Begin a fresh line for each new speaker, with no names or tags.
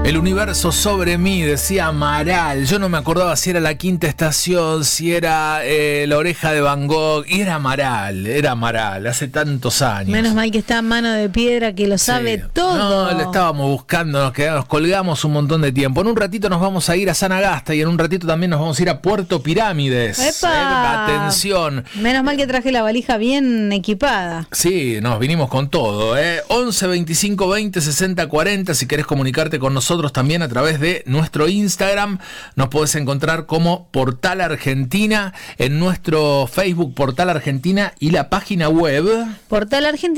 El universo sobre mí, decía Amaral. Yo no me acordaba si era La Quinta Estación, si era La Oreja de Van Gogh. Y era Amaral, hace tantos años.
Menos mal que está Mano de Piedra, que lo sabe todo.
No, lo estábamos buscando, nos colgamos un montón de tiempo. En un ratito nos vamos a ir a Sanagasta y en un ratito también nos vamos a ir a Puerto Pirámides.
¡Epa!
Atención.
Menos mal que traje la valija bien equipada.
Sí, nos vinimos con todo. 11 25 20 60 40. Si querés comunicarte con nosotros también a través de nuestro Instagram, nos podés encontrar como Portal Argentina, en nuestro Facebook Portal Argentina y la página web
Portal Argentina.